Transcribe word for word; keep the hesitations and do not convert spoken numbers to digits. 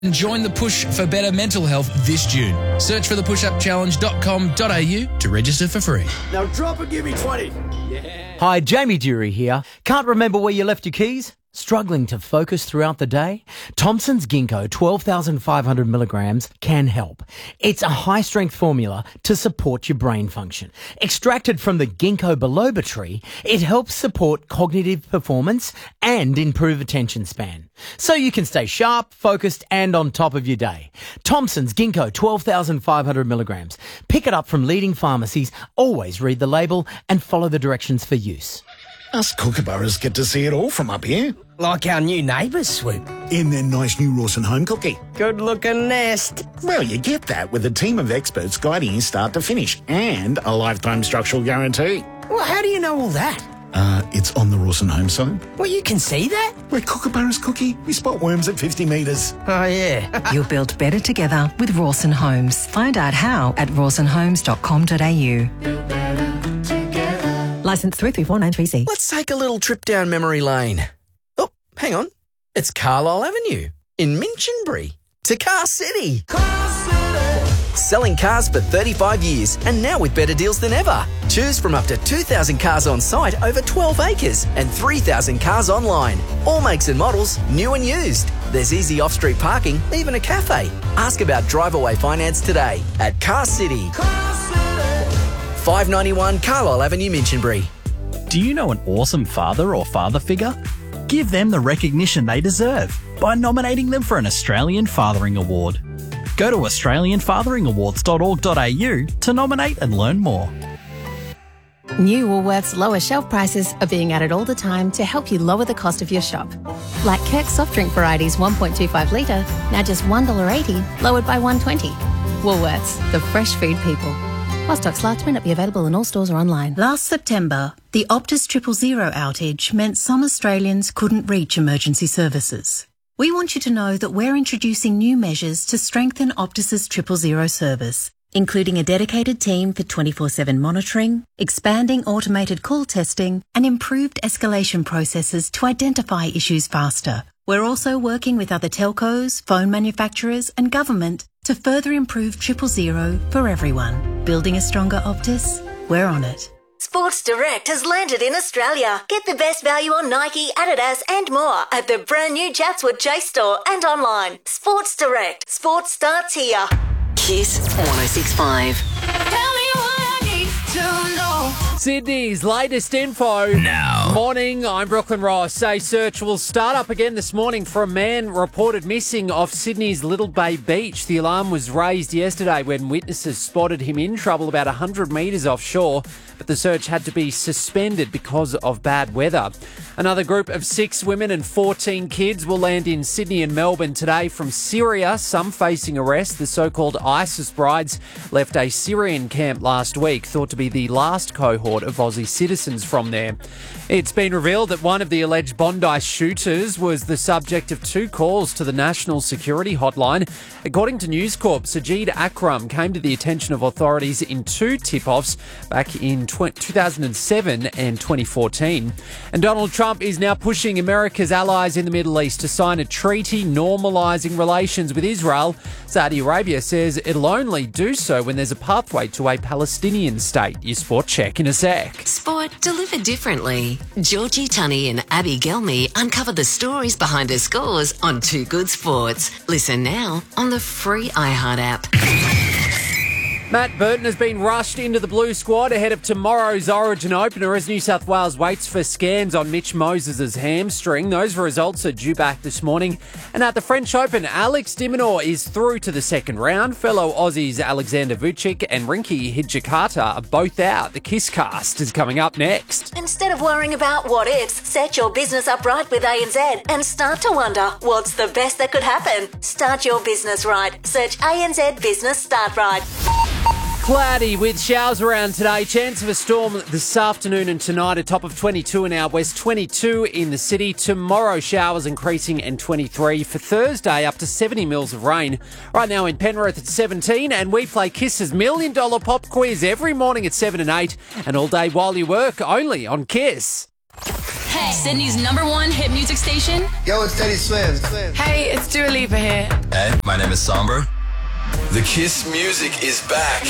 And join the push for better mental health this June. Search for the push up challenge dot com dot a u to register for free. Now drop and give me twenty. Yeah. Hi, Jamie Dury here. Can't remember where you left your keys? Struggling to focus throughout the day? Thompson's Ginkgo twelve thousand five hundred milligrams can help. It's a high-strength formula to support your brain function. Extracted from the ginkgo biloba tree, it helps support cognitive performance and improve attention span. So you can stay sharp, focused and on top of your day. Thompson's Ginkgo twelve thousand five hundred milligrams. Pick it up from leading pharmacies. Always read the label and follow the directions for use. Us kookaburras get to see it all from up here. Like our new neighbours, Swoop. In their nice new Rawson home cookie. Good-looking nest. Well, you get that with a team of experts guiding you start to finish and a lifetime structural guarantee. Well, how do you know all that? Uh, it's on the Rawson home site. Well, you can see that? We're kookaburras cookie. We spot worms at fifty metres. Oh, yeah. You'll build better together with Rawson Homes. Find out how at rawson homes dot com dot a u. Licence three three four nine three C. Let's take a little trip down memory lane. Oh, hang on. It's Carlisle Avenue in Minchinbury to Car City. Car City. Selling cars for thirty-five years and now with better deals than ever. Choose from up to two thousand cars on site over twelve acres and three thousand cars online. All makes and models, new and used. There's easy off-street parking, even a cafe. Ask about drive-away finance today at Car City. Car City. five ninety-one Carlisle Avenue, Minchinbury. Do you know an awesome father or father figure? Give them the recognition they deserve by nominating them for an Australian Fathering Award. Go to australian fathering awards dot org dot a u to nominate and learn more. New Woolworths lower shelf prices are being added all the time to help you lower the cost of your shop. Like Kirk soft drink varieties one point two five litre, now just one dollar eighty, lowered by one dollar twenty. Woolworths, the fresh food people. While stocks last may not be available in all stores or online. Last September, the Optus Triple Zero outage meant some Australians couldn't reach emergency services. We want you to know that we're introducing new measures to strengthen Optus's Triple Zero service, including a dedicated team for twenty-four seven monitoring, expanding automated call testing, and improved escalation processes to identify issues faster. We're also working with other telcos, phone manufacturers, and government to further improve Triple Zero for everyone. Building a stronger Optus? We're on it. Sports Direct has landed in Australia. Get the best value on Nike, Adidas and more at the brand new Chatswood Chase store and online. Sports Direct. Sports starts here. Kiss one oh six point five. Tell me what I need to know. Sydney's latest info. Now. Morning, I'm Brooklyn Ross. A search will start up again this morning for a man reported missing off Sydney's Little Bay Beach. The alarm was raised yesterday when witnesses spotted him in trouble about one hundred metres offshore, but the search had to be suspended because of bad weather. Another group of six women and fourteen kids will land in Sydney and Melbourne today from Syria, some facing arrest. The so-called ISIS brides left a Syrian camp last week, thought to be the last cohort of Aussie citizens from there. It's been revealed that one of the alleged Bondi shooters was the subject of two calls to the National Security Hotline. According to News Corp, Sajid Akram came to the attention of authorities in two tip-offs back in two thousand seven and twenty fourteen. And Donald Trump is now pushing America's allies in the Middle East to sign a treaty normalising relations with Israel. Saudi Arabia says it'll only do so when there's a pathway to a Palestinian state. Your sport check in a sec. Sport delivered differently. Georgie Tunney and Abby Gelmy uncover the stories behind her scores on Two Good Sports. Listen now on the free iHeart app. Matt Burton has been rushed into the Blue squad ahead of tomorrow's Origin opener as New South Wales waits for scans on Mitch Moses' hamstring. Those results are due back this morning. And at the French Open, Alex de Minaur is through to the second round. Fellow Aussies Alexander Vucic and Rinky Hijikata are both out. The Kiss Cast is coming up next. Instead of worrying about what ifs, set your business up right with A N Z and start to wonder what's the best that could happen. Start your business right. Search A N Z Business Start Right. Cloudy with showers around today. Chance of a storm this afternoon and tonight. A top of twenty-two in our west, twenty-two in the city. Tomorrow, showers increasing and twenty-three. For Thursday, up to seventy mils of rain. Right now in Penrith at seventeen. And we play Kiss's Million Dollar Pop Quiz every morning at seven and eight. And all day while you work, only on Kiss. Hey, Sydney's number one hit music station. Yo, it's Teddy Swims. Hey, it's Dua Lipa here. Hey, my name is Somber. The Kiss music is back.